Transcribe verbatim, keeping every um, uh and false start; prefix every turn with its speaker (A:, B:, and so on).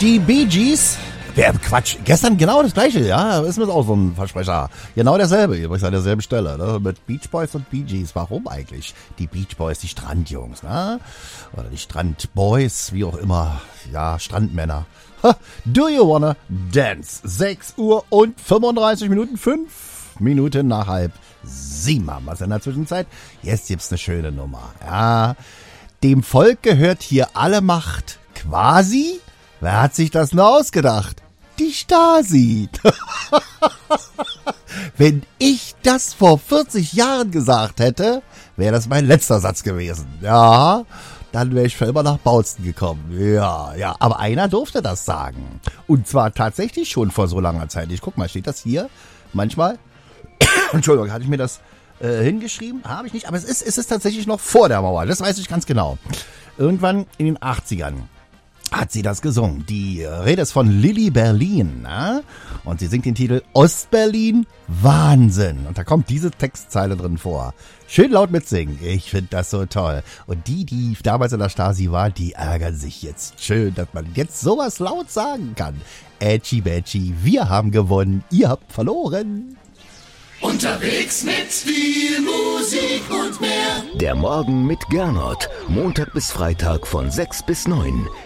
A: Die Bee Gees. Wer, Quatsch, gestern genau das gleiche, ja, ist mir auch so ein Versprecher. Genau derselbe, übrigens an derselben Stelle, ne? Mit Beach Boys und Bee Gees. Warum eigentlich? Die Beach Boys, die Strandjungs, ne? Oder die Strandboys, wie auch immer. Ja, Strandmänner. Ha, do you wanna dance? sechs Uhr und fünfunddreißig Minuten, fünf Minuten nach halb sieben haben wir es in der Zwischenzeit. Jetzt gibt's eine schöne Nummer, ja. Dem Volk gehört hier alle Macht, quasi. Wer hat sich das nur ausgedacht? Die Stasi. Wenn ich das vor vierzig Jahren gesagt hätte, wäre das mein letzter Satz gewesen. Ja, dann wäre ich für immer nach Bautzen gekommen. Ja, ja, aber einer durfte das sagen. Und zwar tatsächlich schon vor so langer Zeit. Ich guck mal, steht das hier? Manchmal. Entschuldigung, hatte ich mir das äh, hingeschrieben? Habe ich nicht, aber es ist, es ist tatsächlich noch vor der Mauer. Das weiß ich ganz genau. Irgendwann in den achtzigern. Hat sie das gesungen. Die Rede ist von Lilly Berlin, na? Und sie singt den Titel Ostberlin Wahnsinn. Und da kommt diese Textzeile drin vor. Schön laut mitsingen. Ich finde das so toll. Und die, die damals in der Stasi war, die ärgern sich jetzt schön, dass man jetzt sowas laut sagen kann. Ätschi Bätschi, wir haben gewonnen, ihr habt verloren.
B: Unterwegs mit viel Musik und mehr.
C: Der Morgen mit Gernot. Montag bis Freitag von sechs bis neun.